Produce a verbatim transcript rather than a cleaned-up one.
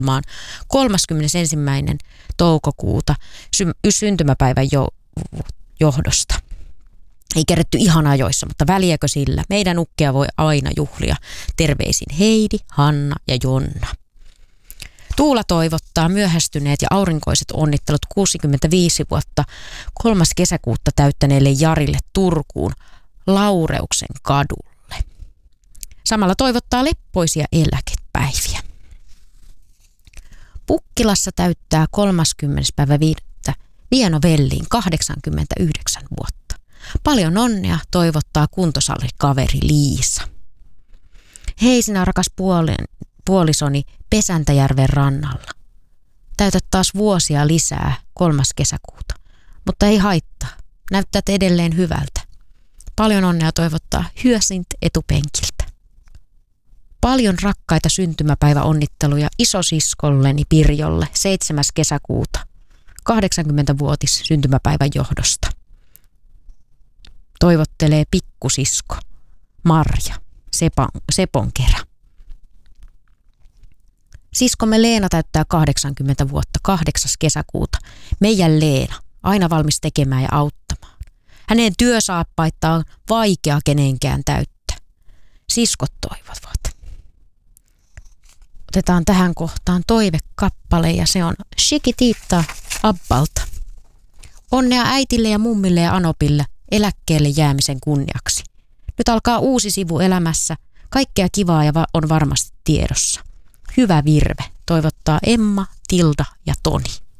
juhlimaan kolmaskymmenesensimmäinen toukokuuta sy- syntymäpäivän jo- johdosta. Ei keretty ihan ajoissa, mutta väliäkö sillä? Meidän ukkeja voi aina juhlia. Terveisin Heidi, Hanna ja Jonna. Tuula toivottaa myöhästyneet ja aurinkoiset onnittelut kuusikymmentäviisi vuotta kolmas kesäkuuta täyttäneelle Jarille Turkuun Laureuksen kadulle. Samalla toivottaa leppoisia eläkepäiviä. Pukkilassa täyttää kolmaskymmenes päivä viidettä Vieno Velliin kahdeksankymmentäyhdeksän vuotta. Paljon onnea toivottaa kuntosalikaveri Liisa. Hei sinä rakas puolen, puolisoni Pesäntäjärven rannalla. Täytät taas vuosia lisää kolmas kesäkuuta, mutta ei haittaa. Näyttät edelleen hyvältä. Paljon onnea toivottaa Hyösint etupenkiltä. Paljon rakkaita syntymäpäiväonnitteluja isosiskolleni Pirjolle seitsemäs kesäkuuta, kahdeksankymmenvuotis syntymäpäivän johdosta. Toivottelee pikkusisko Marja Sepon, Seponkerä. Siskomme Leena täyttää kahdeksankymmentä vuotta kahdeksas kesäkuuta. Meidän Leena, aina valmis tekemään ja auttamaan. Hänen työsaappaittaan on vaikea kenenkään täyttää. Siskot toivovat. Otetaan tähän kohtaan toivekappale ja se on Chiquitita Abbalta. Onnea äitille ja mummille ja Anopille eläkkeelle jäämisen kunniaksi. Nyt alkaa uusi sivu elämässä. Kaikkea kivaa ja va- on varmasti tiedossa. Hyvä virve, toivottaa Emma, Tilda ja Toni.